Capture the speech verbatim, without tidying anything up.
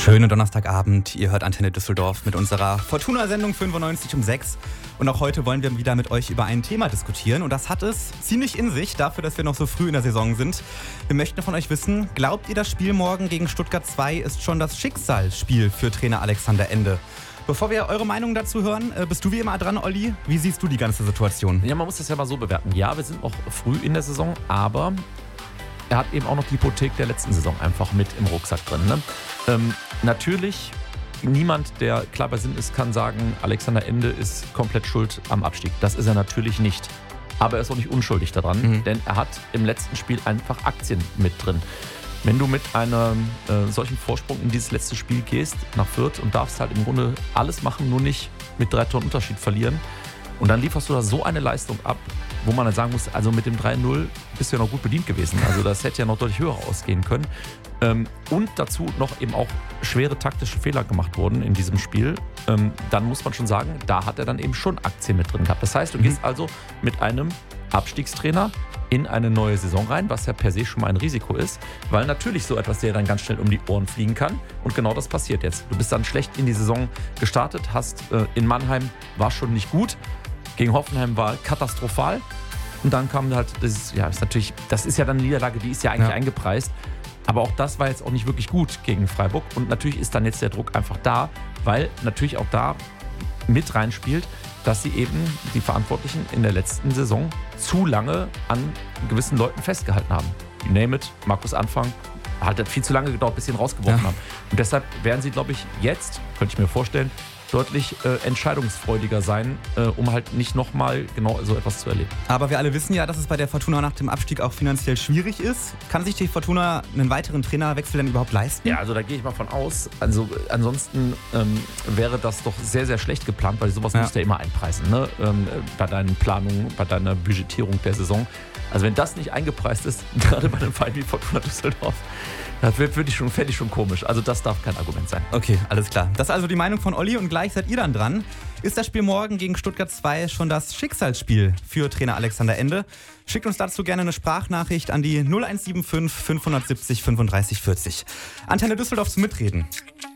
Schönen Donnerstagabend, ihr hört Antenne Düsseldorf mit unserer Fortuna-Sendung fünfundneunzig um sechs. Und auch heute wollen wir wieder mit euch über ein Thema diskutieren. Und das hat es ziemlich in sich, dafür, dass wir noch so früh in der Saison sind. Wir möchten von euch wissen, glaubt ihr, das Spiel morgen gegen Stuttgart zwei ist schon das Schicksalsspiel für Trainer Alexander Ende? Bevor wir eure Meinung dazu hören, bist du wie immer dran, Olli. Wie siehst du die ganze Situation? Ja, man muss das ja mal so bewerten. Ja, wir sind noch früh in der Saison, aber er hat eben auch noch die Hypothek der letzten Saison einfach mit im Rucksack drin. Ne? Ähm, natürlich, niemand, der klar bei Sinn ist, kann sagen, Alexander Ende ist komplett schuld am Abstieg. Das ist er natürlich nicht. Aber er ist auch nicht unschuldig daran, mhm. denn er hat im letzten Spiel einfach Aktien mit drin. Wenn du mit einem äh, solchen Vorsprung in dieses letzte Spiel gehst, nach Fürth, und darfst halt im Grunde alles machen, nur nicht mit drei Toren Unterschied verlieren, und dann lieferst du da so eine Leistung ab, wo man dann sagen muss, also mit dem drei null bist du ja noch gut bedient gewesen. Also das hätte ja noch deutlich höher ausgehen können. Ähm, und dazu noch eben auch schwere taktische Fehler gemacht wurden in diesem Spiel. Ähm, dann muss man schon sagen, da hat er dann eben schon Aktien mit drin gehabt. Das heißt, du mhm. gehst also mit einem Abstiegstrainer in eine neue Saison rein, was ja per se schon mal ein Risiko ist, weil natürlich so etwas dir dann ganz schnell um die Ohren fliegen kann, und genau das passiert jetzt. Du bist dann schlecht in die Saison gestartet, hast äh, in Mannheim war schon nicht gut, gegen Hoffenheim war katastrophal, und dann kam halt, das ist, ja, ist natürlich, das ist ja dann eine Niederlage, die ist ja eigentlich ja. eingepreist, aber auch das war jetzt auch nicht wirklich gut gegen Freiburg, und natürlich ist dann jetzt der Druck einfach da, weil natürlich auch da mit reinspielt, dass sie eben, die Verantwortlichen in der letzten Saison, zu lange an gewissen Leuten festgehalten haben. You name it, Markus Anfang, hat viel zu lange gedauert, bis sie ihn rausgeworfen ja. haben. Und deshalb werden sie, glaube ich, jetzt, könnte ich mir vorstellen, deutlich äh, entscheidungsfreudiger sein, äh, um halt nicht nochmal genau so etwas zu erleben. Aber wir alle wissen ja, dass es bei der Fortuna nach dem Abstieg auch finanziell schwierig ist. Kann sich die Fortuna einen weiteren Trainerwechsel denn überhaupt leisten? Ja, also da gehe ich mal von aus. Also ansonsten ähm, wäre das doch sehr, sehr schlecht geplant, weil sowas ja. musst du ja immer einpreisen, ne? ähm, bei deinen Planungen, bei deiner Budgetierung der Saison. Also wenn das nicht eingepreist ist, gerade bei einem Verein wie Fortuna Düsseldorf, das wird, wird ich schon, fände ich schon komisch. Also das darf kein Argument sein. Okay, alles klar. Das ist also die Meinung von Olli, und gleich seid ihr dann dran. Ist das Spiel morgen gegen Stuttgart zwei schon das Schicksalsspiel für Trainer Alexander Ende? Schickt uns dazu gerne eine Sprachnachricht an die null eins sieben fünf fünf sieben null fünfunddreißig vierundvierzig. Antenne Düsseldorf zum Mitreden.